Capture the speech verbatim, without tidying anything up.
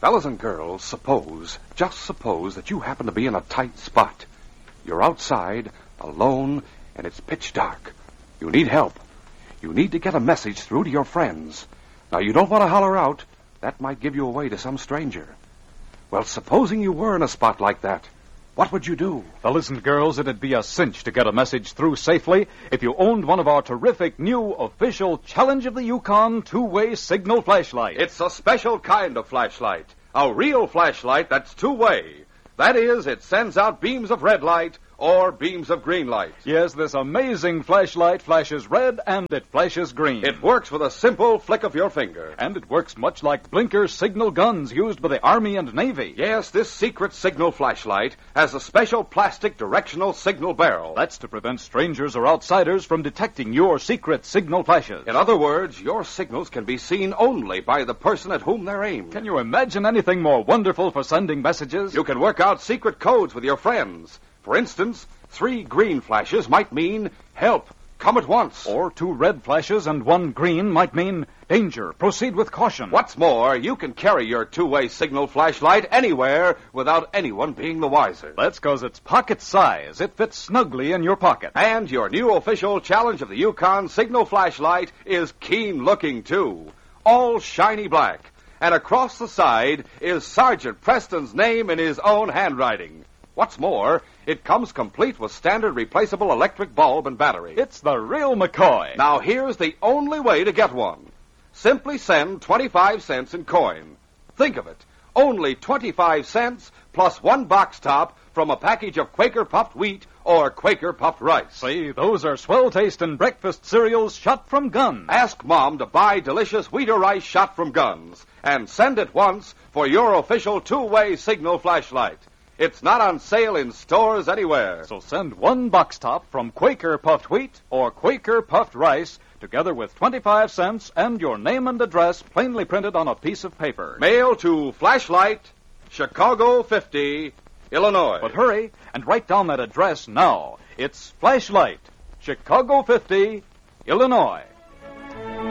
Fellas and girls, suppose, just suppose that you happen to be in a tight spot. You're outside, alone, and it's pitch dark. You need help. You need to get a message through to your friends. Now, you don't want to holler out. That might give you away to some stranger. Well, supposing you were in a spot like that, what would you do? Fellas and girls, it'd be a cinch to get a message through safely if you owned one of our terrific new official Challenge of the Yukon two-way signal flashlights. It's a special kind of flashlight. A real flashlight that's two-way. That is, it sends out beams of red light or beams of green light. Yes, this amazing flashlight flashes red and it flashes green. It works with a simple flick of your finger. And it works much like blinker signal guns used by the Army and Navy. Yes, this secret signal flashlight has a special plastic directional signal barrel. That's to prevent strangers or outsiders from detecting your secret signal flashes. In other words, your signals can be seen only by the person at whom they're aimed. Can you imagine anything more wonderful for sending messages? You can work out secret codes with your friends. For instance, three green flashes might mean help, come at once. Or two red flashes and one green might mean danger, proceed with caution. What's more, you can carry your two-way signal flashlight anywhere without anyone being the wiser. That's because it's pocket size. It fits snugly in your pocket. And your new official Challenge of the Yukon signal flashlight is keen-looking, too. All shiny black. And across the side is Sergeant Preston's name in his own handwriting. What's more, it comes complete with standard replaceable electric bulb and battery. It's the real McCoy. Now, here's the only way to get one. Simply send twenty-five cents in coin. Think of it. Only twenty-five cents plus one box top from a package of Quaker puffed wheat or Quaker puffed rice. See, those are swell-tasting breakfast cereals shot from guns. Ask Mom to buy delicious wheat or rice shot from guns and send it once for your official two-way signal flashlight. It's not on sale in stores anywhere. So send one box top from Quaker puffed wheat or Quaker puffed rice together with twenty-five cents and your name and address plainly printed on a piece of paper. Mail to Flashlight, Chicago fifty, Illinois. But hurry and write down that address now. It's Flashlight, Chicago fifty, Illinois.